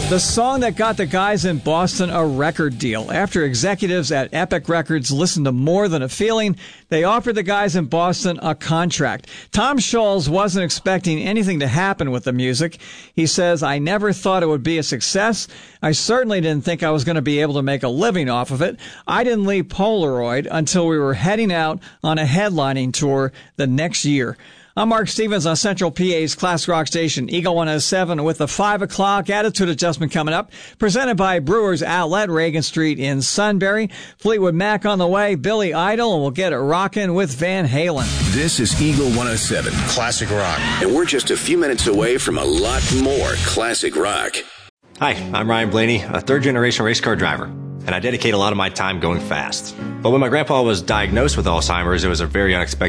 The song that got the guys in Boston a record deal. After executives at Epic Records listened to More Than a Feeling, they offered the guys in Boston a contract. Tom Scholz wasn't expecting anything to happen with the music. He says, "I never thought it would be a success. I certainly didn't think I was going to be able to make a living off of it. I didn't leave Polaroid until we were heading out on a headlining tour the next year." I'm Mark Stevens on Central PA's Classic Rock Station, Eagle 107, with the 5 o'clock Attitude Adjustment coming up. Presented by Brewers Outlet, Reagan Street in Sunbury. Fleetwood Mac on the way, Billy Idol, and we'll get it rocking with Van Halen. This is Eagle 107, Classic Rock. And we're just a few minutes away from a lot more classic rock. Hi, I'm Ryan Blaney, a third-generation race car driver, and I dedicate a lot of my time going fast. But when my grandpa was diagnosed with Alzheimer's, it was a very unexpected